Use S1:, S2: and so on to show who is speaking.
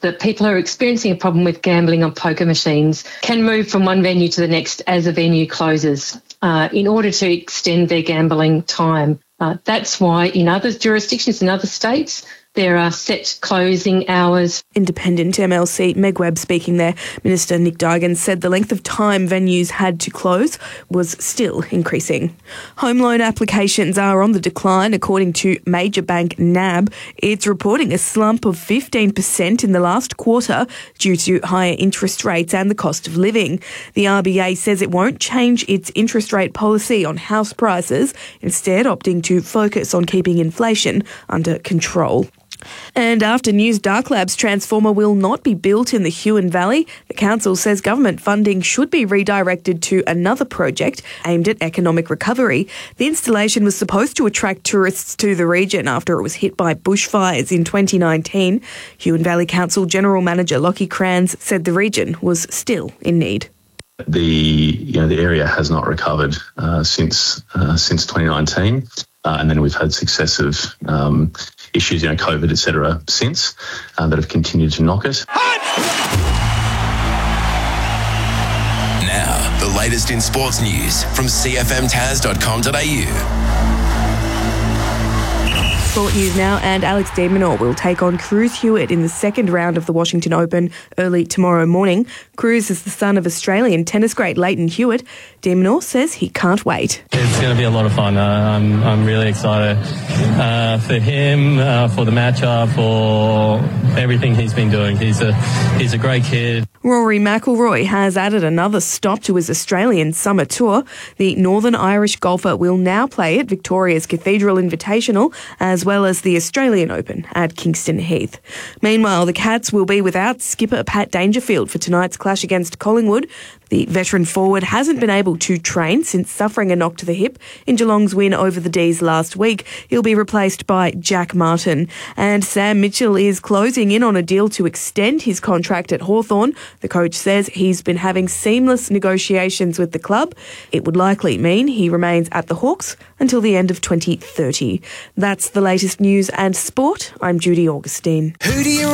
S1: that people who are experiencing a problem with gambling on poker machines can move from one venue to the next as a venue closes in order to extend their gambling time. That's why in other jurisdictions, in other states, there are set closing hours.
S2: Independent MLC Meg Webb speaking there. Minister Nick Duigan said the length of time venues had to close was still increasing. Home loan applications are on the decline, according to major bank NAB. It's reporting a slump of 15% in the last quarter due to higher interest rates and the cost of living. The RBA says it won't change its interest rate policy on house prices, instead opting to focus on keeping inflation under control. And after News Dark Labs transformer will not be built in the Huon Valley, the council says government funding should be redirected to another project aimed at economic recovery. The installation was supposed to attract tourists to the region after it was hit by bushfires in 2019. Huon Valley Council General Manager Lockie Kranz said the region was still in need.
S3: The area has not recovered since 2019, and then we've had successive issues, COVID, etc., since that have continued to knock it.
S4: Now, the latest in sports news from cfmtaz.com.au.
S2: Sport news now, and Alex de Minaur will take on Cruz Hewitt in the second round of the Washington Open early tomorrow morning. Cruz is the son of Australian tennis great Leighton Hewitt. De Minaur says he can't wait.
S5: It's going to be a lot of fun. I'm really excited for him, for the matchup, for everything he's been doing. He's a great kid.
S2: Rory McIlroy has added another stop to his Australian summer tour. The Northern Irish golfer will now play at Victoria's Cathedral Invitational, as well as the Australian Open at Kingston Heath. Meanwhile, the Cats will be without skipper Pat Dangerfield for tonight's clash against Collingwood. The veteran forward hasn't been able to train since suffering a knock to the hip in Geelong's win over the D's last week. He'll be replaced by Jack Martin. And Sam Mitchell is closing in on a deal to extend his contract at Hawthorn. The coach says he's been having seamless negotiations with the club. It would likely mean he remains at the Hawks until the end of 2030. That's the latest news and sport. I'm Judy Augustine.
S4: Who do you